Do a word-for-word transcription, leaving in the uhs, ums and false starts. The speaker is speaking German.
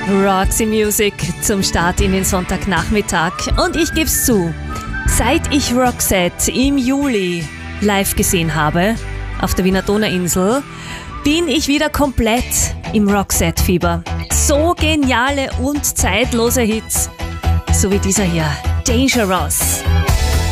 Roxy Music zum Start in den Sonntagnachmittag. Und ich geb's zu, seit ich Roxette im Juli live gesehen habe, auf der Wiener Donauinsel, bin ich wieder komplett im Roxette-Fieber. So geniale und zeitlose Hits, so wie dieser hier, Dangerous.